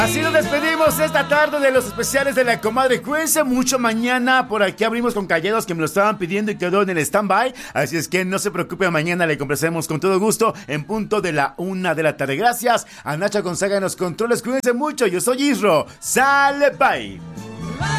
Así nos despedimos esta tarde de los especiales de la comadre. Cuídense mucho mañana. Por aquí abrimos con Callados, que me lo estaban pidiendo y quedó en el stand-by. Así es que no se preocupe, mañana le complacemos con todo gusto en punto de la 1 de la tarde. Gracias a Nacha Gonzaga en los controles. Cuídense mucho. Yo soy Isro. Sale, bye.